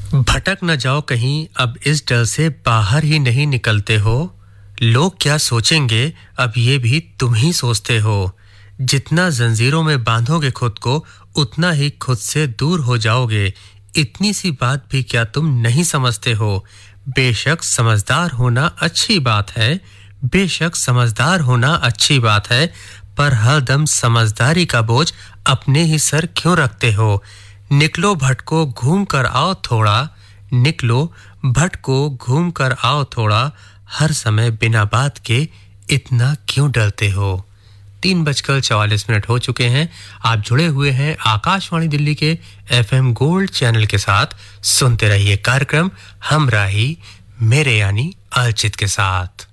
भटक न जाओ कहीं, अब इस डर से बाहर ही नहीं निकलते हो। लोग क्या सोचेंगे, अब ये भी तुम ही सोचते हो। जितना जंजीरों में बांधोगे खुद को, उतना ही खुद से दूर हो जाओगे। इतनी सी बात भी क्या तुम नहीं समझते हो। बेशक समझदार होना अच्छी बात है, बेशक समझदार होना अच्छी बात है, पर हरदम समझदारी का बोझ अपने ही सर क्यों रखते हो। निकलो भटको घूम कर आओ थोड़ा, निकलो भटको घूम कर आओ थोड़ा, हर समय बिना बात के इतना क्यों डरते हो। 3:44 हो चुके हैं। आप जुड़े हुए हैं आकाशवाणी दिल्ली के FM गोल्ड चैनल के साथ। सुनते रहिए कार्यक्रम हमराही मेरे यानी अर्चित के साथ।